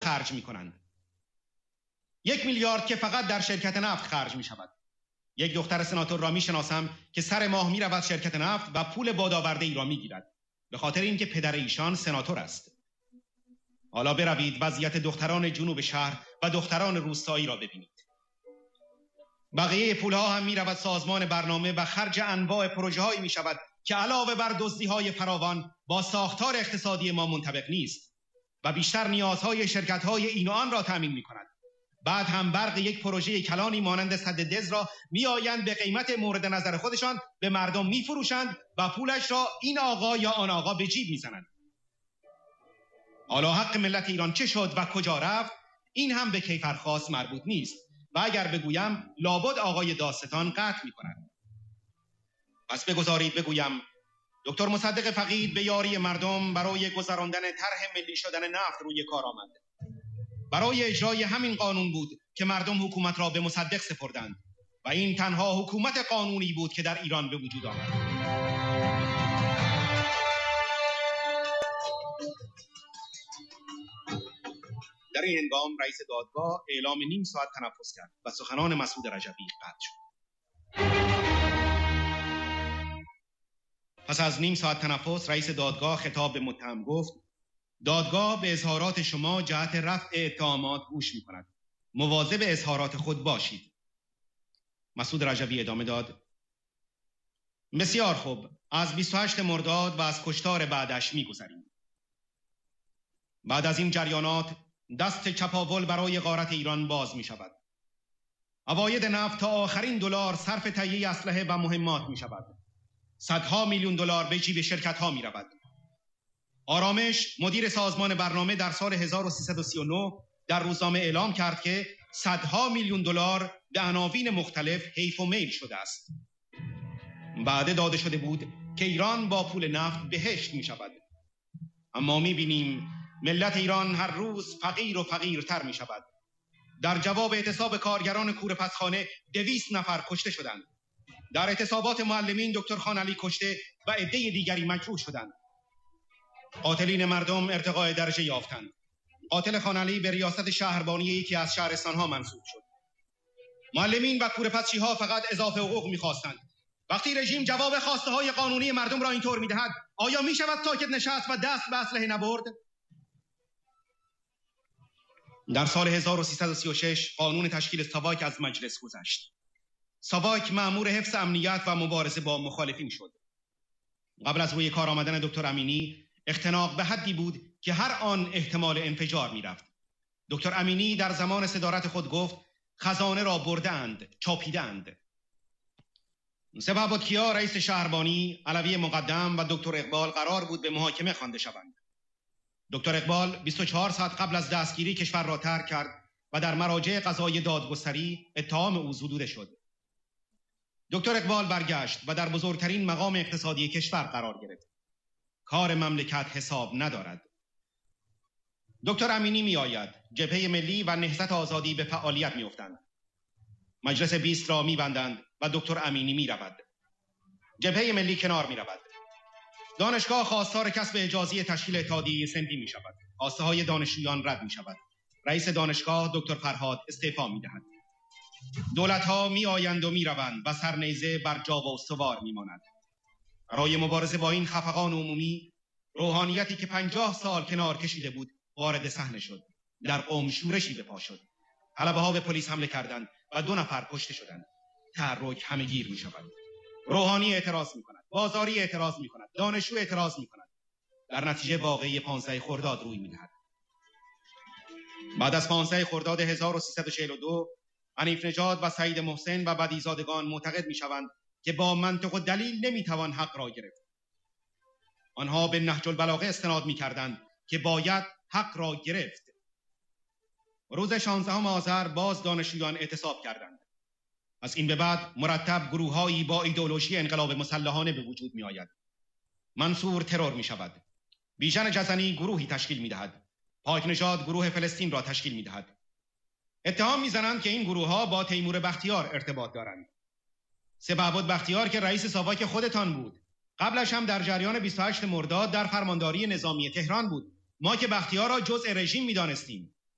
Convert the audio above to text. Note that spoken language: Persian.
خرج می‌کنند. 1 میلیارد که فقط در شرکت نفت خرج می‌شود. یک دختر سناتور را می‌شناسم که سر ماه می‌رود شرکت نفت و پول بادآورده ای را می‌گیرد، به خاطر اینکه پدر ایشان سناتور است. حالا بروید وضعیت دختران جنوب شهر و دختران روستایی را ببینید. بقیه پولها هم می‌رود سازمان برنامه و خرج انواع پروژه‌هایی می‌شود که علاوه بر دزدی‌های فراوان با ساختار اقتصادی ما منطبق نیست و بیشتر نیازهای شرکت‌های این و آن را تامین می‌کند. بعد هم برق یک پروژه کلانی مانند سد دز را میآیند به قیمت مورد نظر خودشان به مردم می‌فروشند و پولش را این آقا یا آن آقا به جیب می‌زنند. حالا حق ملت ایران چه شد و کجا رفت؟ این هم به کیفرخواست مربوط نیست و اگر بگویم لابد آقای داستان قطع می‌کند. پس بگذارید بگویم دکتر مصدق فقید به یاری مردم برای گذراندن طرح ملی شدن نفت روی کار آمد. برای اجرای همین قانون بود که مردم حکومت را به مصدق سپردند و این تنها حکومت قانونی بود که در ایران به وجود آمد. در این هنگام رئیس دادگاه اعلام نیم ساعت تنفس کرد و سخنان مسعود رجبی قطع شد. پس از نیم ساعت تنفس رئیس دادگاه خطاب به متهم گفت: دادگاه به اظهارات شما جهت رفع اتهامات گوش می‌کند. مواظب اظهارات خود باشید. مسعود رجبی ادامه داد: بسیار خوب، از 28 مرداد و از کشتار بعدش می‌گذریم. بعد از این جریانات دست چپاول برای غارت ایران باز می‌شود. عواید نفت تا آخرین دلار صرف تهیه اسلحه و مهمات می‌شود. صدها میلیون دلار به جیب شرکت‌ها می‌رود. آرامش مدیر سازمان برنامه در سال 1339 در روزنامه اعلام کرد که صدها میلیون دلار به عناوین مختلف حیف و میل شده است. بعد داده شده بود که ایران با پول نفت بهشت می شود. اما می بینیم ملت ایران هر روز فقیر و فقیرتر می شود. در جواب اعتصاب کارگران کورپسخانه 200 نفر کشته شدند. در اعتصابات معلمین دکتر خانعلی کشته و عده دیگری مجروح شدند. قاتلین مردم ارتقاء درجه یافتند. قاتل خانعلی به ریاست شهربانی یکی از شهرستانها منصوب شد. معلمین و کورپسچی‌ها فقط اضافه حقوق می‌خواستند. وقتی رژیم جواب خواسته های قانونی مردم را اینطور می‌دهد، آیا می‌شود ساکت نشست و دست به اسلحه نبرد؟ در سال 1336 قانون تشکیل ساواک از مجلس گذشت. ساواک مأمور حفظ امنیت و مبارزه با مخالفین شد. قبل از روی کار آمدن دکتر امینی اختناق به حدی بود که هر آن احتمال انفجار می‌رفت. دکتر امینی در زمان صدارت خود گفت خزانه را بردند، چاپیدند. سپهبدکیا رئیس شهربانی، علوی مقدم و دکتر اقبال قرار بود به محاکمه خوانده شوند. دکتر اقبال 24 ساعت قبل از دستگیری کشور را ترک کرد و در مراجع قضایی دادگستری اتهام او زدوده شد. دکتر اقبال برگشت و در بزرگترین مقام اقتصادی کشور قرار گرفت. کار مملکت حساب ندارد. دکتر امینی می آید. جبهه ملی و نهضت آزادی به فعالیت می افتند. مجلس 20 را می بندند و دکتر امینی می رود. جبهه ملی کنار می رود. دانشگاه خواستار کسب اجازه تشکیل اتحادیه سندی می شود. خواسته های دانشجویان رد می شود. رئیس دانشگاه دکتر فرهاد استعفا می دهد. دولت ها می آیند و می روند و سرنیزه بر جا و استوار می ماند. برای مبارزه با این خفقان عمومی، روحانیتی که 50 سال کنار کشیده بود وارد صحنه شد. در قم شورشی به پا شد. حلبه ها به پلیس حمله کردند و 2 نفر کشته شدند. تحرک همه‌گیر می شود. روحانی اعتراض می کند. بازاری اعتراض می کند. دانشجو اعتراض می کند. در نتیجه واقعی 15 خرداد روی می دهد. بعد از 15 خرداد 1342 حنیف نژاد و سعید محسن و بدیزادگان معتقد می شوند که با منطق و دلیل نمی توان حق را گرفت. آنها به نهج البلاغه استناد می کردند که باید حق را گرفت. روز 16 آذر باز دانشجویان اعتصاب کردند. از این به بعد مرتب گروه‌هایی با ایدئولوژی انقلاب مسلحانه به وجود می آید. منصور ترور می شود. بیژن جزنی گروهی تشکیل می دهد. پاک نژاد گروه فلسطین را تشکیل می دهد. اتهام می زنند که این گروه‌ها با تیمور بختیار ارتباط دارند. سپهبد بختیار که رئیس ساواک خودتان بود، قبلش هم در جریان 28 مرداد در فرمانداری نظامی تهران بود. ما که بختیار را جزء رژیم می دانستیم.